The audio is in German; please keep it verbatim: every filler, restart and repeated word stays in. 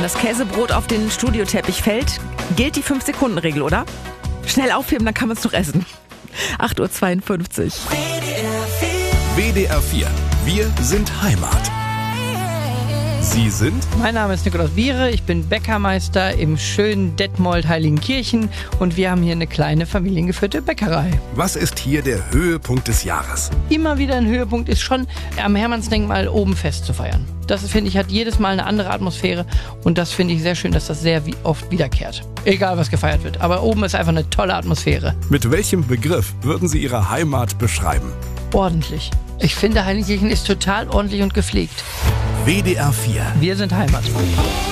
das Käsebrot auf den Studioteppich fällt, gilt die fünf Sekunden Regel, oder? Schnell aufheben, dann kann man es noch essen. acht Uhr zweiundfünfzig. W D R vier. Wir sind Heimat. Sie sind? Mein Name ist Nikolaus Biere, ich bin Bäckermeister im schönen Detmold Heiligenkirchen und wir haben hier eine kleine familiengeführte Bäckerei. Was ist hier der Höhepunkt des Jahres? Immer wieder ein Höhepunkt ist schon, am Hermannsdenkmal oben Fest zu feiern. Das, finde ich, hat jedes Mal eine andere Atmosphäre und das finde ich sehr schön, dass das sehr oft wiederkehrt. Egal, was gefeiert wird, aber oben ist einfach eine tolle Atmosphäre. Mit welchem Begriff würden Sie Ihre Heimat beschreiben? Ordentlich. Ich finde, Heiligenkirchen ist total ordentlich und gepflegt. W D R vier. Wir sind Heimat.